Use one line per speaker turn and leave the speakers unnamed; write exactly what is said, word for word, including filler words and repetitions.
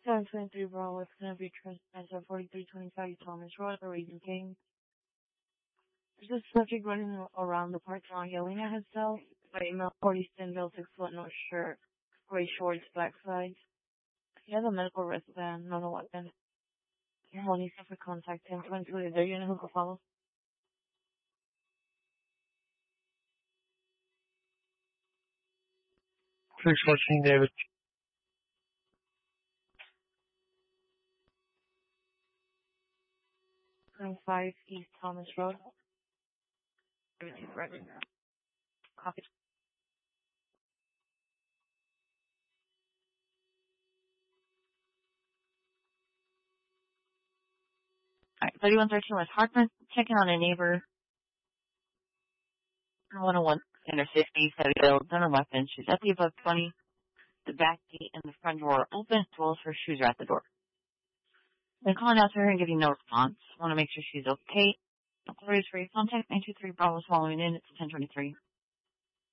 seven twenty-three Bravo, it's going to be transferred at forty-three twenty-five Thomas Road, the Raising King. There's a subject running around the parking lot yelling at himself. By email, forty Stinville, six foot, no shirt, gray shorts, black sides. He has a medical wristband, not a weapon. Your whole needs to contact him. twenty-two, is there you know who can follow?
six fourteen, David.
twenty-five East Thomas Road. Everything's ready. Copy. Alright, thirty-one thirteen West Hartman, checking on a neighbor. one oh one in her fifties, heavy build, done her weapon. She's at the above twenty. The back gate and the front door are open, as well as her shoes are at the door. Been calling out to her and getting no response. Want to make sure she's okay. Authorities for your contact, nine two three Bravo's following in. It's ten twenty-three.